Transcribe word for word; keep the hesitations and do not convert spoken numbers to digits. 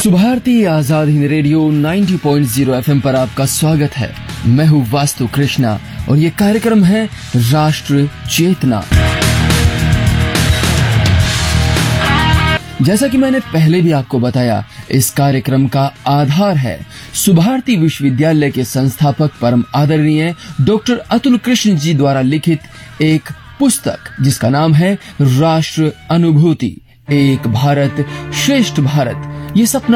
Subharti Azad Hind radio नब्बे point शून्य FM पर आपका स्वागत है। मैं हूँ वास्तु कृष्णा और ये कार्यक्रम है राष्ट्र चेतना। जैसा कि मैंने पहले भी आपको बताया, इस कार्यक्रम का आधार है सुभारती विश्वविद्यालय के संस्थापक परम आदरणीय डॉक्टर अतुल कृष्ण जी द्वारा लिखित एक पुस्तक जिसका नाम है राष्ट्र अनुभूति, एक भारत श्रेष्ठ भारत। ये सपना